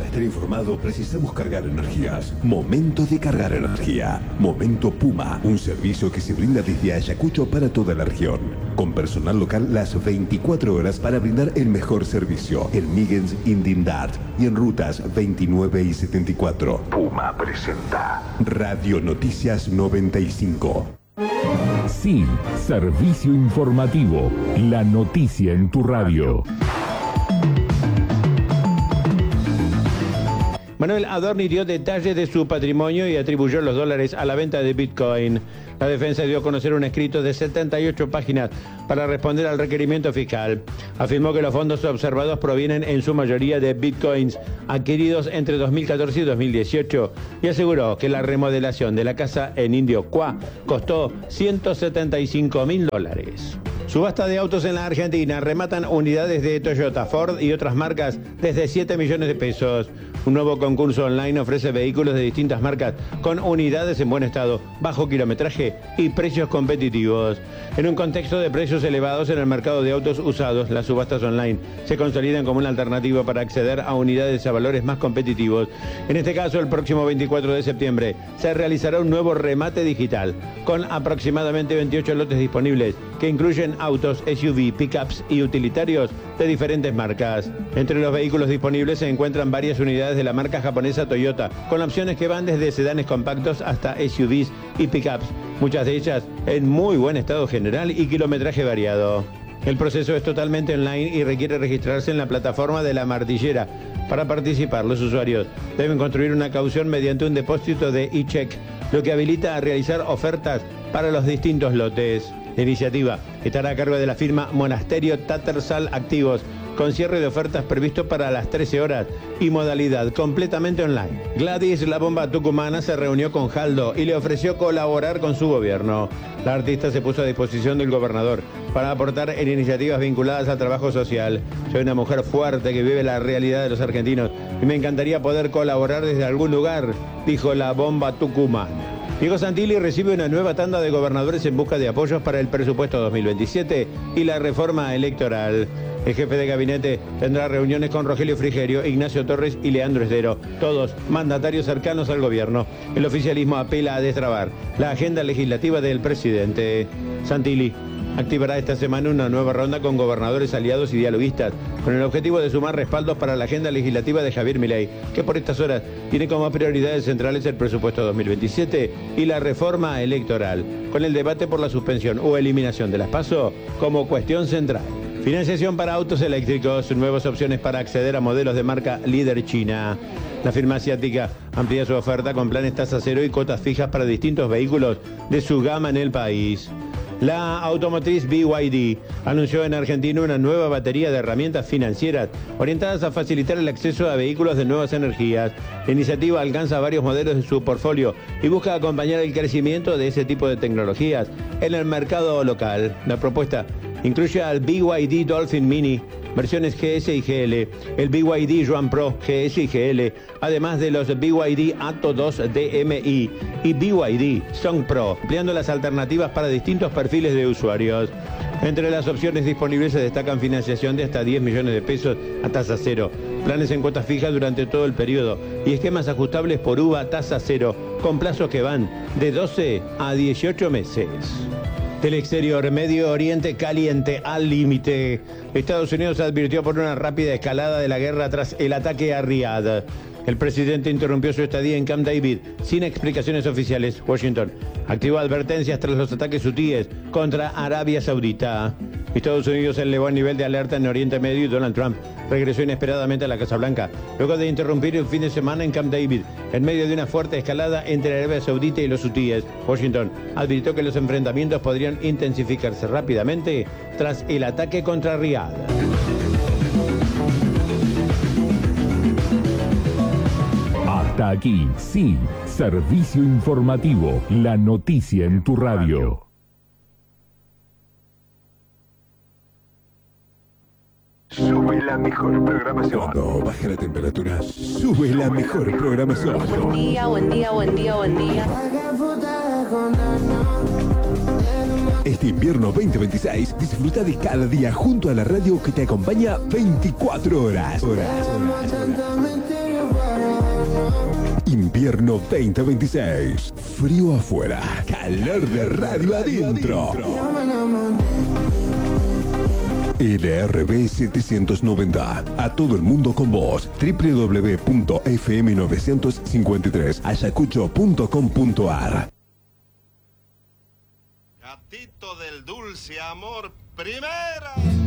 estar informado precisamos cargar energías. Momento de cargar energía. Momento Puma, un servicio que se brinda desde Ayacucho para toda la región. Con personal local las 24 horas para brindar el mejor servicio. En Migens, Indindart y en rutas 29 y 74. Puma presenta Radio Noticias 95. Sí, servicio informativo. La noticia en tu radio. Manuel Adorni dio detalles de su patrimonio y atribuyó los dólares a la venta de Bitcoin. La defensa dio a conocer un escrito de 78 páginas para responder al requerimiento fiscal. Afirmó que los fondos observados provienen en su mayoría de Bitcoins adquiridos entre 2014 y 2018 y aseguró que la remodelación de la casa en Indio Qua costó $175.000. Subasta de autos en la Argentina. Rematan unidades de Toyota, Ford y otras marcas desde 7 millones de pesos. Un nuevo concurso online ofrece vehículos de distintas marcas con unidades en buen estado, bajo kilometraje y precios competitivos. En un contexto de precios elevados en el mercado de autos usados, las subastas online se consolidan como una alternativa para acceder a unidades a valores más competitivos. En este caso, el próximo 24 de septiembre se realizará un nuevo remate digital con aproximadamente 28 lotes disponibles que incluyen autos, SUV, pickups y utilitarios de diferentes marcas. Entre los vehículos disponibles se encuentran varias unidades de la marca japonesa Toyota, con opciones que van desde sedanes compactos hasta SUVs y pickups, muchas de ellas en muy buen estado general y kilometraje variado. El proceso es totalmente online y requiere registrarse en la plataforma de la Martillera. Para participar, los usuarios deben construir una caución mediante un depósito de e-check, lo que habilita a realizar ofertas para los distintos lotes. La iniciativa estará a cargo de la firma Monasterio Tattersall Activos, con cierre de ofertas previsto para las 13 horas y modalidad completamente online. Gladys, la bomba tucumana, se reunió con Jaldo y le ofreció colaborar con su gobierno. La artista se puso a disposición del gobernador para aportar en iniciativas vinculadas al trabajo social. Soy una mujer fuerte que vive la realidad de los argentinos y me encantaría poder colaborar desde algún lugar, dijo la bomba tucumana. Diego Santilli recibe una nueva tanda de gobernadores en busca de apoyos para el presupuesto 2027 y la reforma electoral. El jefe de gabinete tendrá reuniones con Rogelio Frigerio, Ignacio Torres y Leandro Esdero, todos mandatarios cercanos al gobierno. El oficialismo apela a destrabar la agenda legislativa del presidente. Santilli activará esta semana una nueva ronda con gobernadores aliados y dialoguistas, con el objetivo de sumar respaldos para la agenda legislativa de Javier Milei, que por estas horas tiene como prioridades centrales el presupuesto 2027 y la reforma electoral, con el debate por la suspensión o eliminación de las PASO como cuestión central. Financiación para autos eléctricos, nuevas opciones para acceder a modelos de marca líder China. La firma asiática amplía su oferta con planes tasa cero y cuotas fijas para distintos vehículos de su gama en el país. La automotriz BYD anunció en Argentina una nueva batería de herramientas financieras orientadas a facilitar el acceso a vehículos de nuevas energías. La iniciativa alcanza varios modelos de su portfolio y busca acompañar el crecimiento de ese tipo de tecnologías en el mercado local. La propuesta incluye al BYD Dolphin Mini, versiones GS y GL, el BYD Yuan Pro GS y GL, además de los BYD Atto 2 DMI y BYD Song Pro, ampliando las alternativas para distintos perfiles de usuarios. Entre las opciones disponibles se destacan financiación de hasta 10 millones de pesos a tasa cero, planes en cuotas fijas durante todo el periodo y esquemas ajustables por UVA tasa cero, con plazos que van de 12 a 18 meses. Del exterior, Medio Oriente caliente al límite. Estados Unidos advirtió por una rápida escalada de la guerra tras el ataque a Riad. El presidente interrumpió su estadía en Camp David sin explicaciones oficiales. Washington activó advertencias tras los ataques hutíes contra Arabia Saudita. Estados Unidos elevó el nivel de alerta en Oriente Medio y Donald Trump regresó inesperadamente a la Casa Blanca, luego de interrumpir el fin de semana en Camp David, en medio de una fuerte escalada entre Arabia Saudita y los hutíes. Washington advirtió que los enfrentamientos podrían intensificarse rápidamente tras el ataque contra Riad. Hasta aquí, sí, servicio informativo, la noticia en tu radio. Sube la mejor programación. Cuando baja la temperatura, sube la mejor programación. Buen día, buen día, buen día, buen día. Este invierno 2026, disfruta de cada día junto a la radio que te acompaña 24 horas. Invierno 2026. Frío afuera, calor de radio adentro. LRB 790. A todo el mundo con vos. www.fm953ayacucho.com.ar. Gatito del dulce amor, primera.